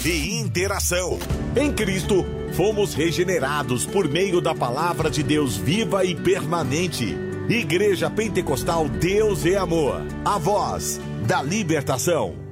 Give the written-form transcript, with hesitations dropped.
e interação. Em Cristo, fomos regenerados por meio da palavra de Deus viva e permanente. Igreja Pentecostal Deus é Amor, a voz da libertação.